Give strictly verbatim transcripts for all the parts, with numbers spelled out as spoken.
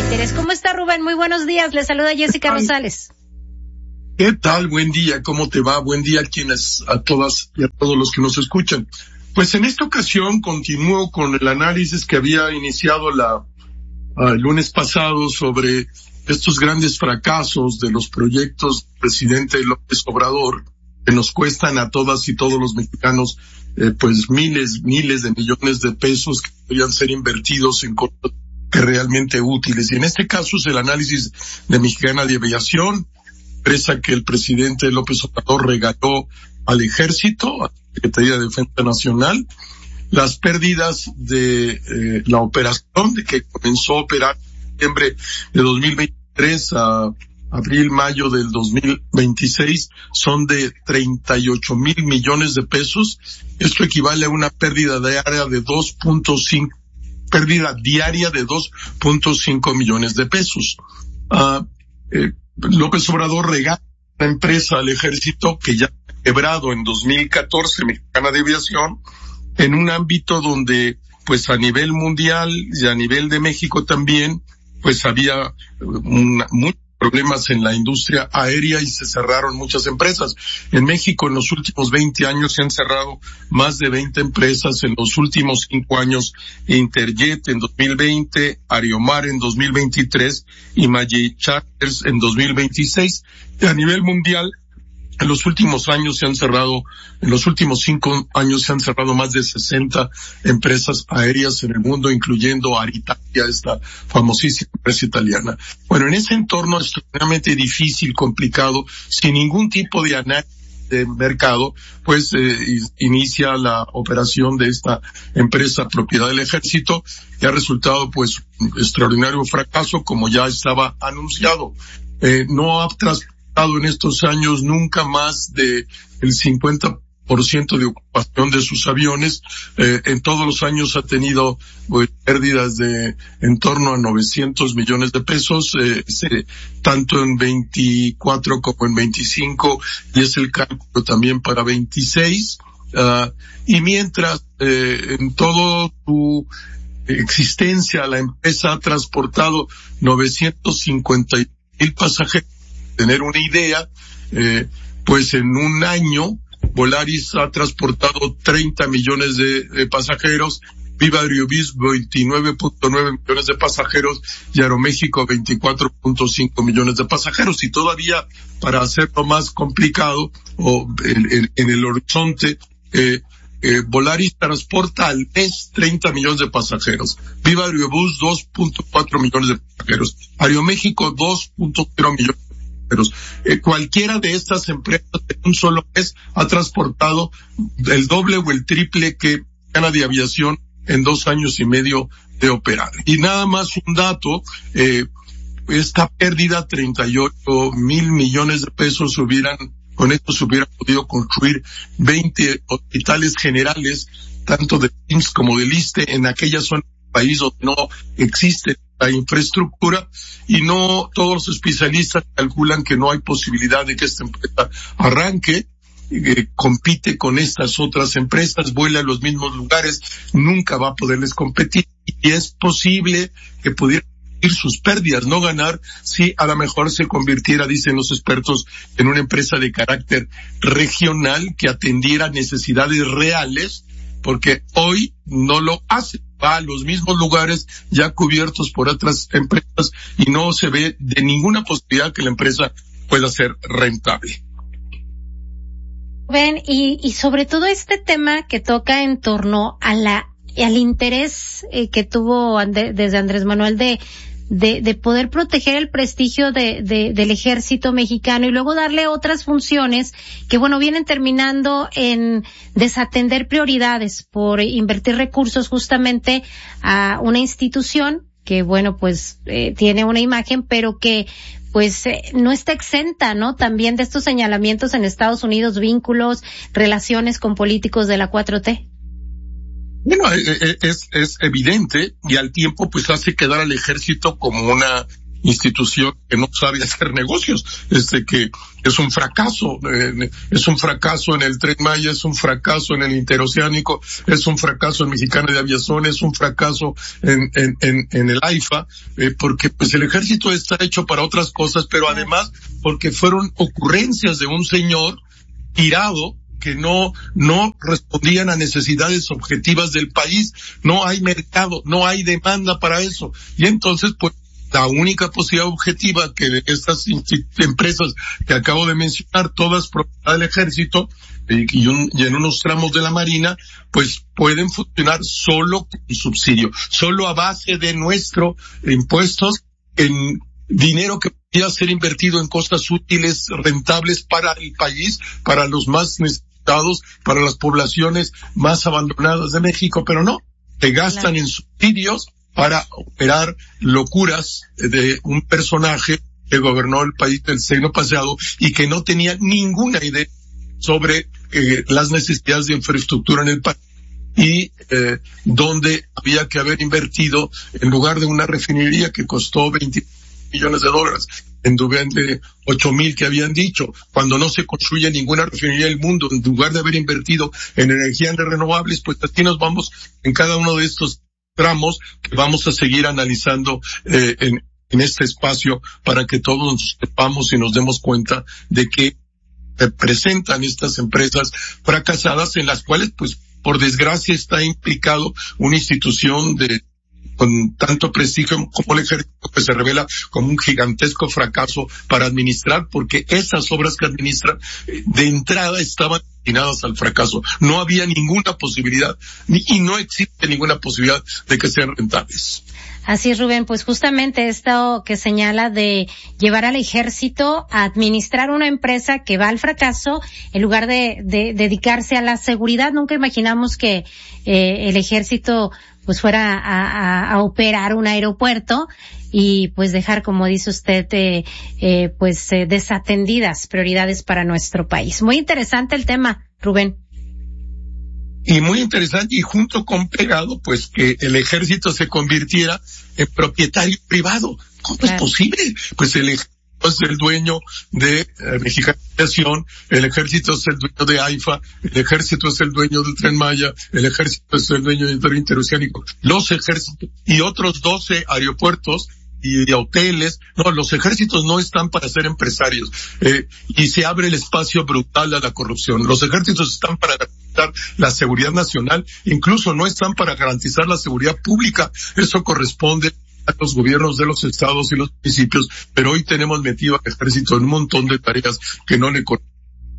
interés. ¿Cómo está, Rubén? Muy buenos días. Le saluda Jessica Rosales. ¿Qué tal? Buen día. ¿Cómo te va? Buen día a quienes, a todas y a todos los que nos escuchan. Pues en esta ocasión continúo con el análisis que había iniciado la, uh, el lunes pasado sobre estos grandes fracasos de los proyectos del presidente López Obrador, que nos cuestan a todas y todos los mexicanos, eh, pues miles, miles de millones de pesos que podrían ser invertidos en cosas que realmente útiles. Y en este caso es el análisis de Mexicana de Aviación, empresa que el presidente López Obrador regaló al Ejército, a la Secretaría de Defensa Nacional, las pérdidas de eh, la operación, de que comenzó a operar en septiembre de dos mil veintitrés a abril, mayo del dos mil veintiséis, son de treinta y ocho mil millones de pesos. Esto equivale a una pérdida diaria de dos punto cinco, pérdida diaria de dos punto cinco millones de pesos. Uh, eh, López Obrador regala una empresa al Ejército que ya ha quebrado en dos mil catorce, Mexicana de Aviación, en un ámbito donde, pues a nivel mundial y a nivel de México también, pues había una, muchos problemas en la industria aérea y se cerraron muchas empresas. En México en los últimos veinte años se han cerrado más de veinte empresas. En los últimos cinco años, Interjet en dos mil veinte, Aeromar en dos mil veintitrés y Magic Charters en dos mil veintiséis. Y a nivel mundial, en los últimos años se han cerrado, en los últimos cinco años se han cerrado más de sesenta empresas aéreas en el mundo, incluyendo Alitalia, esta famosísima empresa italiana. Bueno, en ese entorno extremadamente difícil, complicado, sin ningún tipo de análisis de mercado, pues eh, inicia la operación de esta empresa propiedad del Ejército, que ha resultado pues un extraordinario fracaso, como ya estaba anunciado. Eh, no ha transportado en estos años nunca más de el cincuenta por ciento de ocupación de sus aviones. Eh, en todos los años ha tenido pues, pérdidas de en torno a novecientos millones de pesos, eh, se, tanto en veinticuatro como en veinticinco, y es el cálculo también para veintiséis. Uh, y mientras eh, en todo su existencia la empresa ha transportado novecientos cincuenta mil pasajeros. Tener una idea, eh, pues en un año Volaris ha transportado treinta millones de, de pasajeros, Viva Aerobús veintinueve punto nueve millones de pasajeros y Aeroméxico veinticuatro punto cinco millones de pasajeros. Y todavía, para hacerlo más complicado, o en, en, en el horizonte, eh, eh, Volaris transporta al mes treinta millones de pasajeros, Viva Aerobús dos punto cuatro millones de pasajeros, Aeroméxico dos punto cero millones. Pero eh, cualquiera de estas empresas en un solo mes ha transportado el doble o el triple que Mexicana de Aviación en dos años y medio de operar. Y nada más un dato, eh, esta pérdida, treinta y ocho mil millones de pesos, hubieran, con esto se hubiera podido construir veinte hospitales generales, tanto de I M S S como del ISSSTE, en aquella zona del país donde no existe la infraestructura, y no todos los especialistas calculan que no hay posibilidad de que esta empresa arranque, eh, compite con estas otras empresas, vuela a los mismos lugares, nunca va a poderles competir, y es posible que pudiera ir sus pérdidas, no ganar, si a lo mejor se convirtiera, dicen los expertos, en una empresa de carácter regional que atendiera necesidades reales, porque hoy no lo hace, va a los mismos lugares ya cubiertos por otras empresas y no se ve de ninguna posibilidad que la empresa pueda ser rentable. Ven, y, y sobre todo este tema que toca en torno a la, al interés eh, que tuvo André, desde Andrés Manuel de De, de poder proteger el prestigio de, de, del ejército mexicano y luego darle otras funciones que, bueno, vienen terminando en desatender prioridades por invertir recursos justamente a una institución que, bueno, pues eh, tiene una imagen, pero que pues eh, no está exenta, ¿no? También de estos señalamientos en Estados Unidos, vínculos, relaciones con políticos de la cuatro T. Bueno, es, es evidente, y al tiempo pues hace quedar al ejército como una institución que no sabe hacer negocios, este que es un fracaso, eh, es un fracaso en el Tren Maya, es un fracaso en el Interoceánico, es un fracaso en Mexicana de Aviación, es un fracaso en, en, en, en el AIFA, eh, porque pues el ejército está hecho para otras cosas, pero además porque fueron ocurrencias de un señor tirado que no, no respondían a necesidades objetivas del país. No hay mercado, no hay demanda para eso. Y entonces, pues, la única posibilidad objetiva que estas empresas que acabo de mencionar, todas propiedad del ejército y, un, y en unos tramos de la marina, pues pueden funcionar solo con subsidio, solo a base de nuestros impuestos en dinero que podría ser invertido en cosas útiles, rentables para el país, para los más necesitados, para las poblaciones más abandonadas de México, pero no, se gastan en subsidios para operar locuras de un personaje que gobernó el país del siglo pasado y que no tenía ninguna idea sobre eh, las necesidades de infraestructura en el país y eh, donde había que haber invertido, en lugar de una refinería que costó veinte millones de dólares, en lugar de ocho mil que habían dicho, cuando no se construye ninguna refinería del mundo, en lugar de haber invertido en energías renovables, pues aquí nos vamos en cada uno de estos tramos que vamos a seguir analizando eh, en, en este espacio para que todos nos sepamos y nos demos cuenta de que representan estas empresas fracasadas en las cuales, pues, por desgracia está implicado una institución de con tanto prestigio como el ejército, que se revela como un gigantesco fracaso para administrar, porque esas obras que administran de entrada estaban destinadas al fracaso. No había ninguna posibilidad, ni, y no existe ninguna posibilidad de que sean rentables. Así es, Rubén, pues justamente esto que señala de llevar al ejército a administrar una empresa que va al fracaso en lugar de, de dedicarse a la seguridad. Nunca imaginamos que eh, el ejército pues fuera a, a, a operar un aeropuerto y pues dejar, como dice usted, eh, eh, pues eh, desatendidas prioridades para nuestro país. Muy interesante el tema, Rubén. Y muy interesante, y junto con pegado, pues que el ejército se convirtiera en propietario privado. ¿Cómo claro. es posible? Pues el ejército es el dueño de eh, Mexicana de Aviación, el ejército es el dueño de AIFA, el ejército es el dueño del Tren Maya, el ejército es el dueño del Tren Interoceánico, los ejércitos y otros doce aeropuertos y hoteles. No, los ejércitos no están para ser empresarios, eh, y se abre el espacio brutal a la corrupción. Los ejércitos están para garantizar la seguridad nacional, incluso no están para garantizar la seguridad pública. Eso corresponde a los gobiernos de los estados y los municipios, pero hoy tenemos metido al ejército en un montón de tareas que no le corresponden.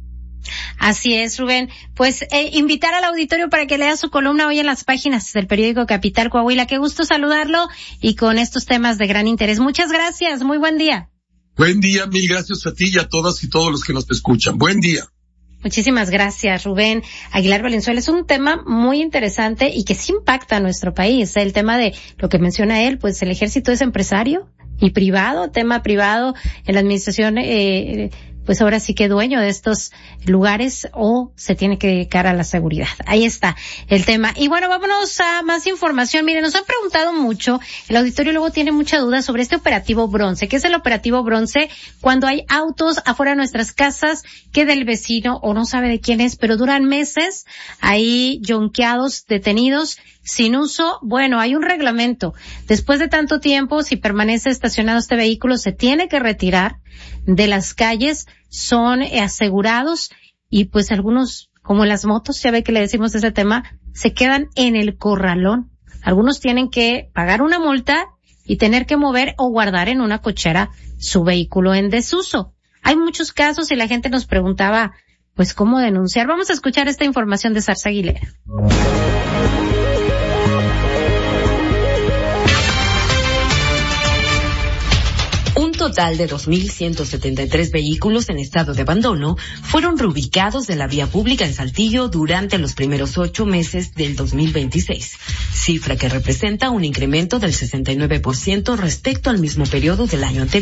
Así es, Rubén. Pues eh, invitar al auditorio para que lea su columna hoy en las páginas del periódico Capital Coahuila. Qué gusto saludarlo y con estos temas de gran interés. Muchas gracias, muy buen día. Buen día, mil gracias a ti y a todas y todos los que nos escuchan. Buen día. Muchísimas gracias, Rubén Aguilar Valenzuela. Es un tema muy interesante y que sí impacta a nuestro país. El tema de lo que menciona él, pues el ejército es empresario y privado, tema privado en la administración, eh, pues ahora sí que dueño de estos lugares o se tiene que dedicar a la seguridad. Ahí está el tema. Y bueno, vámonos a más información. Miren, nos han preguntado mucho, el auditorio luego tiene mucha duda sobre este operativo Bronce. ¿Qué es el operativo Bronce? Cuando hay autos afuera de nuestras casas que del vecino o no sabe de quién es, pero duran meses ahí yonqueados, detenidos, sin uso. Bueno, hay un reglamento. Después de tanto tiempo, si permanece estacionado este vehículo, se tiene que retirar de las calles, son asegurados y pues algunos, como las motos, ya ve que le decimos ese tema, se quedan en el corralón. Algunos tienen que pagar una multa y tener que mover o guardar en una cochera su vehículo en desuso. Hay muchos casos y la gente nos preguntaba, pues, ¿cómo denunciar? Vamos a escuchar esta información de Sarsa Aguilera. Un total de dos mil ciento setenta y tres vehículos en estado de abandono fueron reubicados de la vía pública en Saltillo durante los primeros ocho meses del dos mil veintiséis, cifra que representa un incremento del sesenta y nueve por ciento respecto al mismo periodo del año anterior.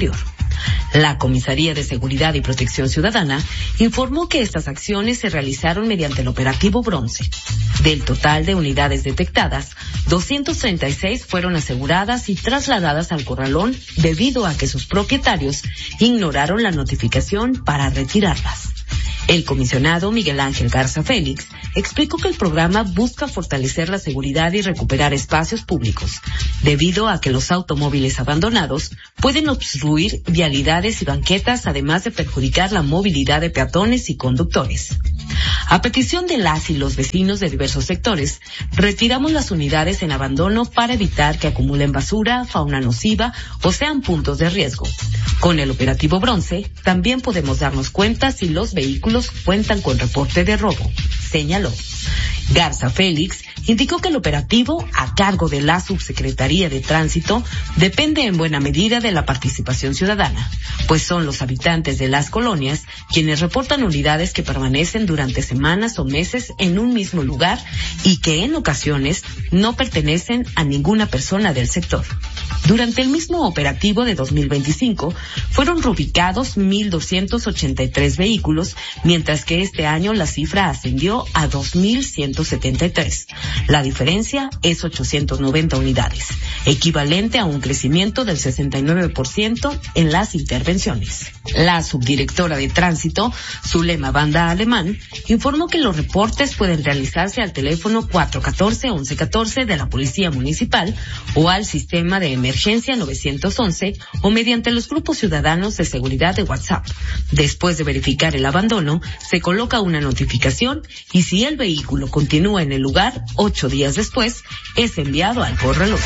La Comisaría de Seguridad y Protección Ciudadana informó que estas acciones se realizaron mediante el operativo Bronce. Del total de unidades detectadas, doscientas treinta y seis fueron aseguradas y trasladadas al corralón debido a que sus propietarios ignoraron la notificación para retirarlas. El comisionado Miguel Ángel Garza Félix explicó que el programa busca fortalecer la seguridad y recuperar espacios públicos, debido a que los automóviles abandonados pueden obstruir vialidades y banquetas, además de perjudicar la movilidad de peatones y conductores. A petición de las y los vecinos de diversos sectores, retiramos las unidades en abandono para evitar que acumulen basura, fauna nociva o sean puntos de riesgo. Con el operativo Bronce, también podemos darnos cuenta si los vehículos cuentan con reporte de robo, señaló. Garza Félix indicó que el operativo, a cargo de la Subsecretaría de Tránsito, depende en buena medida de la participación ciudadana, pues son los habitantes de las colonias quienes reportan unidades que permanecen durante semanas o meses en un mismo lugar y que en ocasiones no pertenecen a ninguna persona del sector. Durante el mismo operativo de dos mil veinticinco, fueron reubicados mil doscientos ochenta y tres vehículos, mientras que este año la cifra ascendió a dos mil ciento setenta y tres. La diferencia es ochocientas noventa unidades, equivalente a un crecimiento del sesenta y nueve por ciento en las intervenciones. La subdirectora de Tránsito, Zulema Banda Alemán, informó que los reportes pueden realizarse al teléfono cuatro uno cuatro, once catorce de la Policía Municipal o al sistema de emergencia novecientos once o mediante los grupos ciudadanos de seguridad de WhatsApp. Después de verificar el abandono, se coloca una notificación y si el vehículo continúa en el lugar, ocho días después, es enviado al corralón.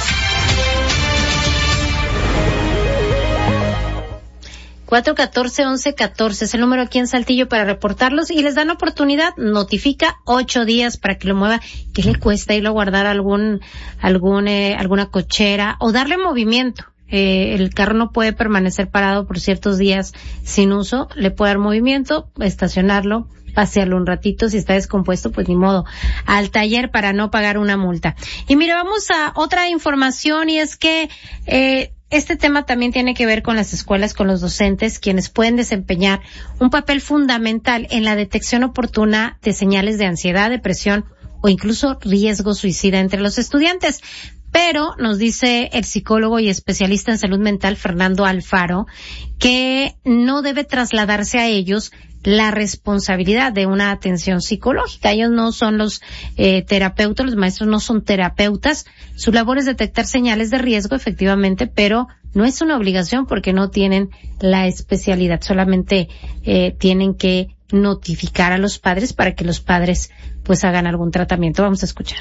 cuatro uno cuatro, once catorce es el número aquí en Saltillo para reportarlos y les dan oportunidad, notifica ocho días para que lo mueva. ¿Qué le cuesta irlo a guardar a algún, algún, eh, alguna cochera o darle movimiento? Eh, el carro no puede permanecer parado por ciertos días sin uso, le puede dar movimiento, estacionarlo, pasearlo un ratito, si está descompuesto, pues ni modo, al taller para no pagar una multa. Y mire, vamos a otra información y es que, eh, este tema también tiene que ver con las escuelas, con los docentes, quienes pueden desempeñar un papel fundamental en la detección oportuna de señales de ansiedad, depresión o incluso riesgo suicida entre los estudiantes. Pero nos dice el psicólogo y especialista en salud mental Fernando Alfaro que no debe trasladarse a ellos la responsabilidad de una atención psicológica. Ellos no son los eh, terapeutas, los maestros no son terapeutas. Su labor es detectar señales de riesgo, efectivamente, pero no es una obligación porque no tienen la especialidad. Solamente eh, tienen que notificar a los padres para que los padres pues hagan algún tratamiento. Vamos a escuchar.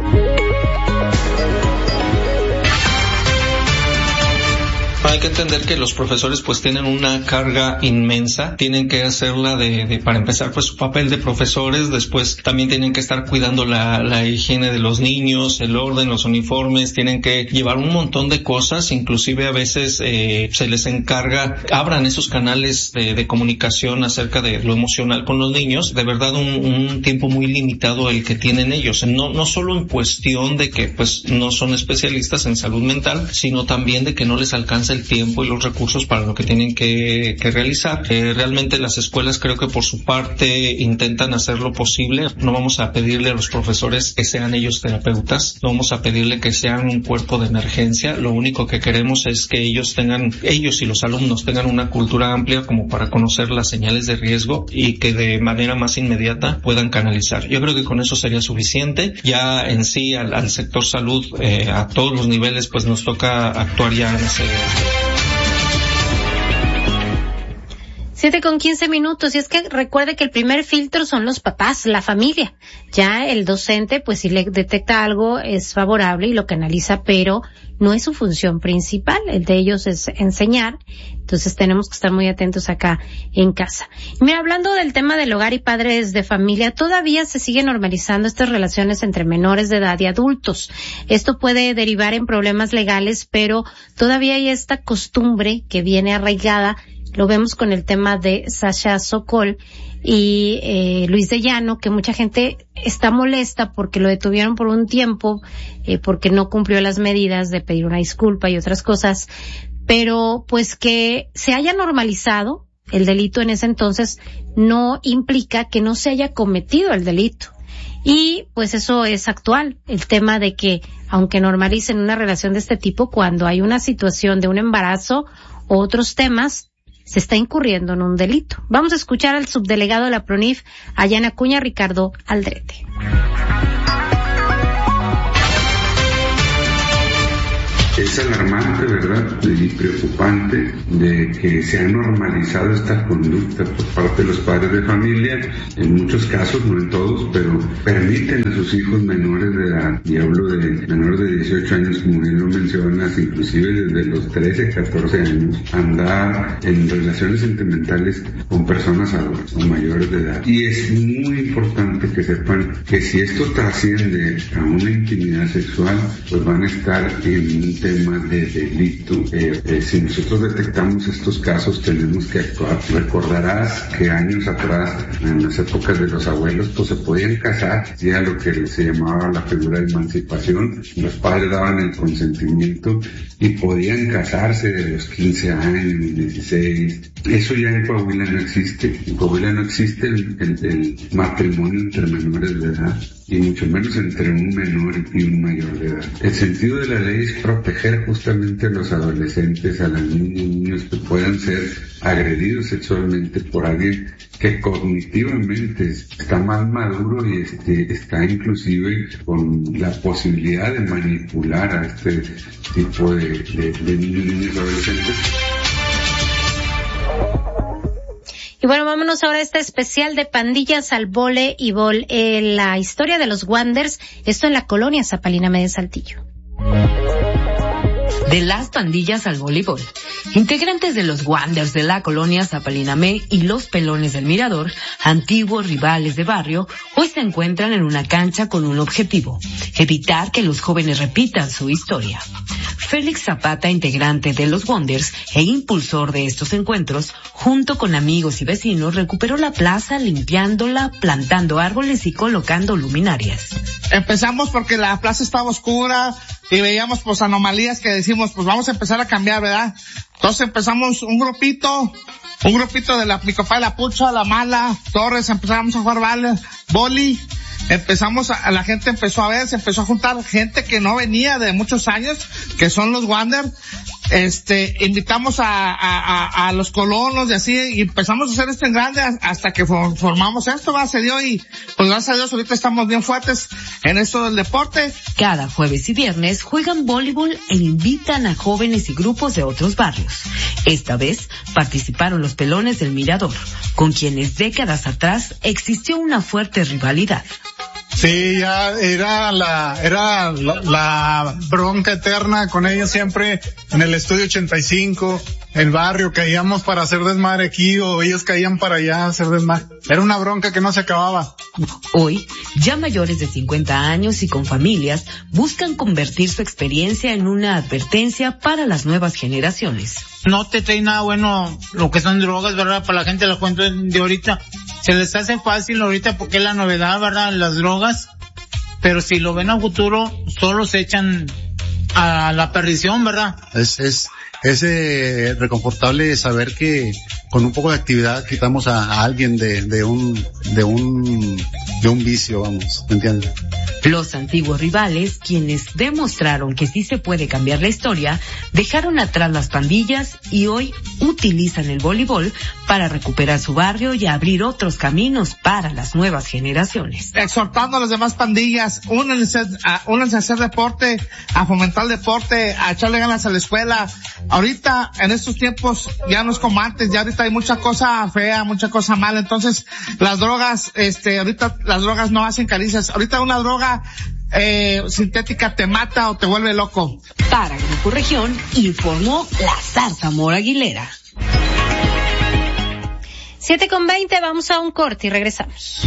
Hay que entender que los profesores pues tienen una carga inmensa, tienen que hacerla de, de para empezar pues su papel de profesores, después también tienen que estar cuidando la, la higiene de los niños, el orden, los uniformes, tienen que llevar un montón de cosas, inclusive a veces eh, se les encarga, abran esos canales de, de comunicación acerca de lo emocional con los niños, de verdad un, un tiempo muy limitado el que tienen ellos, no, no solo en cuestión de que pues no son especialistas en salud mental, sino también de que no les alcanza el tiempo y los recursos para lo que tienen que, que realizar. Eh, realmente las escuelas creo que por su parte intentan hacer lo posible. No vamos a pedirle a los profesores que sean ellos terapeutas, no vamos a pedirle que sean un cuerpo de emergencia. Lo único que queremos es que ellos tengan, ellos y los alumnos tengan una cultura amplia como para conocer las señales de riesgo y que de manera más inmediata puedan canalizar. Yo creo que con eso sería suficiente. Ya en sí al, al sector salud eh, a todos los niveles pues nos toca actuar ya en ese... Siete con quince minutos, y es que recuerde que el primer filtro son los papás, la familia. Ya el docente, pues si le detecta algo es favorable y lo canaliza, pero no es su función principal. El de ellos es enseñar. Entonces tenemos que estar muy atentos acá en casa. Y mira, hablando del tema del hogar y padres de familia, todavía se sigue normalizando estas relaciones entre menores de edad y adultos. Esto puede derivar en problemas legales, pero todavía hay esta costumbre que viene arraigada. Lo vemos con el tema de Sasha Sokol y eh, Luis de Llano, que mucha gente está molesta porque lo detuvieron por un tiempo, eh, porque no cumplió las medidas de pedir una disculpa y otras cosas. pero pues que se haya normalizado el delito en ese entonces no implica que no se haya cometido el delito. Y pues eso es actual, el tema de que aunque normalicen una relación de este tipo, cuando hay una situación de un embarazo o otros temas, se está incurriendo en un delito. Vamos a escuchar al subdelegado de la PRONIF, allá en Acuña, Ricardo Aldrete. Es alarmante, ¿verdad? Y preocupante de que se ha normalizado esta conducta por parte de los padres de familia. En muchos casos, no en todos, pero permiten a sus hijos menores de edad, y hablo de menores de dieciocho años, como bien lo mencionas, inclusive desde los trece, catorce años, andar en relaciones sentimentales con personas adultas o mayores de edad. Y es muy importante que sepan que si esto trasciende a una intimidad sexual, pues van a estar en un tema de delito. Eh, eh, si nosotros detectamos estos casos, tenemos que actuar. Recordarás que años atrás, en las épocas de los abuelos, pues se podían casar, ya lo que se llamaba la figura de emancipación. Los padres daban el consentimiento y podían casarse de los quince años, dieciséis. Eso ya en Coahuila no existe. En Coahuila no existe el, el, el matrimonio entre menores de edad, y mucho menos entre un menor y un mayor de edad. El sentido de la ley es proteger justamente a los adolescentes, a las niñas y niños que puedan ser agredidos sexualmente por alguien que cognitivamente está más maduro y este, está inclusive con la posibilidad de manipular a este tipo de, de, de niños y niñas adolescentes. Y bueno, vámonos ahora a este especial de pandillas al voleibol, eh, la historia de los Wanderers, esto en la colonia Zapalinamé de Saltillo. De las pandillas al voleibol. Integrantes de los Wanderers de la colonia Zapalinamé y los Pelones del Mirador, antiguos rivales de barrio, hoy se encuentran en una cancha con un objetivo: evitar que los jóvenes repitan su historia. Félix Zapata, integrante de los Wanderers e impulsor de estos encuentros, junto con amigos y vecinos, recuperó la plaza limpiándola, plantando árboles y colocando luminarias. Empezamos porque la plaza estaba oscura y veíamos pues anomalías que decimos, pues vamos a empezar a cambiar, ¿verdad? Entonces empezamos un grupito, un grupito de la mi compa de la Pucha, la Mala, Torres, empezamos a jugar vale, boli. Empezamos a, la gente empezó a ver, se empezó a juntar gente que no venía de muchos años, que son los Wanderers. Este, invitamos a, a, a, a los colonos y así, y empezamos a hacer esto en grande hasta que formamos esto, va, se dio, y pues gracias a Dios ahorita estamos bien fuertes en esto del deporte. Cada jueves y viernes juegan voleibol e invitan a jóvenes y grupos de otros barrios. Esta vez participaron los Pelones del Mirador, con quienes décadas atrás existió una fuerte rivalidad. Sí, ya era la, era la, la bronca eterna con ellos siempre en el estudio ochenta y cinco, el barrio, caíamos para hacer desmadre aquí o ellos caían para allá a hacer desmadre. Era una bronca que no se acababa. Hoy, ya mayores de cincuenta años y con familias, buscan convertir su experiencia en una advertencia para las nuevas generaciones. No te trae nada bueno lo que son drogas, ¿verdad? Para la gente la cuento de ahorita. Se les hace fácil ahorita porque es la novedad, ¿verdad? Las drogas. Pero si lo ven a futuro, solo se echan a la perdición, ¿verdad? Es, es, es eh, reconfortable saber que con un poco de actividad quitamos a, a alguien de, de un, de un, de un vicio, vamos, ¿me entiendes? Los antiguos rivales, quienes demostraron que sí se puede cambiar la historia, dejaron atrás las pandillas y hoy utilizan el voleibol para recuperar su barrio y abrir otros caminos para las nuevas generaciones. Exhortando a las demás pandillas, únanse a, únanse a hacer deporte, a fomentar el deporte, a echarle ganas a la escuela. Ahorita, en estos tiempos, ya no es como antes, ya ahorita hay mucha cosa fea, mucha cosa mala, entonces las drogas, este, ahorita las drogas no hacen caricias. Ahorita una droga Eh, sintética te mata o te vuelve loco. Para Grupo Región, informó la Zarza Mora Aguilera. siete con veinte, vamos a un corte y regresamos.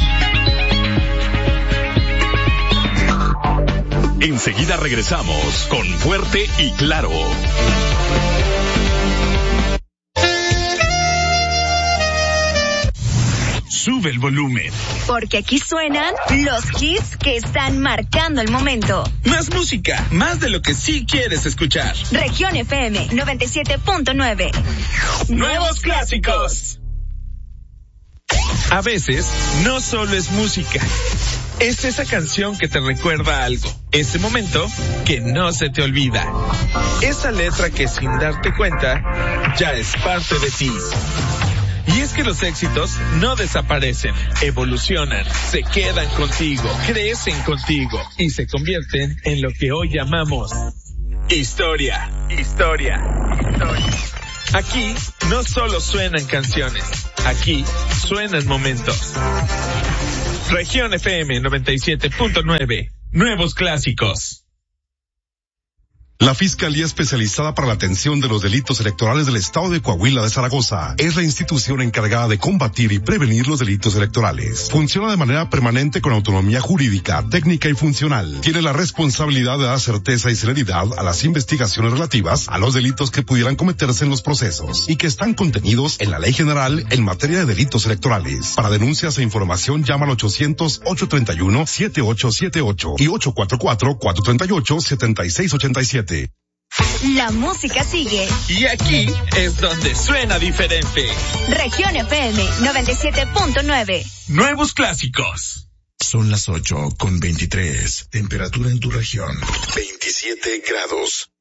Enseguida regresamos con Fuerte y Claro. Sube Sube el volumen. Porque aquí suenan los hits que están marcando el momento. Más música, más de lo que sí quieres escuchar. Región F M noventa y siete punto nueve. Nuevos clásicos. A veces, no solo es música. Es esa canción que te recuerda algo. Ese momento que no se te olvida. Esa letra que sin darte cuenta, ya es parte de ti. Y es que los éxitos no desaparecen, evolucionan, se quedan contigo, crecen contigo y se convierten en lo que hoy llamamos historia, historia, historia. Aquí no solo suenan canciones, aquí suenan momentos. Región F M noventa y siete punto nueve, nuevos clásicos. La Fiscalía Especializada para la Atención de los Delitos Electorales del Estado de Coahuila de Zaragoza es la institución encargada de combatir y prevenir los delitos electorales. Funciona de manera permanente con autonomía jurídica, técnica y funcional. Tiene la responsabilidad de dar certeza y celeridad a las investigaciones relativas a los delitos que pudieran cometerse en los procesos y que están contenidos en la Ley General en materia de delitos electorales. Para denuncias e información llama al ochocientos, ochocientos treinta y uno, setenta y ocho setenta y ocho y ochocientos cuarenta y cuatro, cuatrocientos treinta y ocho, setenta y seis ochenta y siete. La música sigue. Y aquí es donde suena diferente. Región F M noventa y siete punto nueve. Nuevos clásicos. Son las ocho con veintitrés. Temperatura en tu región, veintisiete grados.